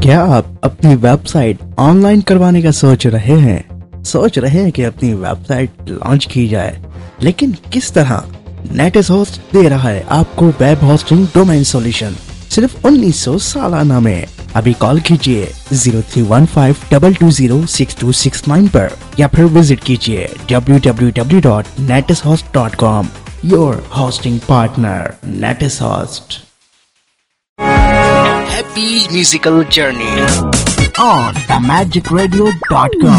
क्या आप अपनी वेबसाइट ऑनलाइन करवाने का सोच रहे हैं? सोच रहे हैं कि अपनी वेबसाइट लॉन्च की जाए, लेकिन किस तरह? नेटिस होस्ट दे रहा है आपको वेब होस्टिंग डोमेन सॉल्यूशन सिर्फ 1900 सालाना में। अभी कॉल कीजिए 0315220629 पर या फिर विजिट कीजिए www.netishost.com। Your hosting partner नेटिस host. Happy musical journey on themagicradio.com।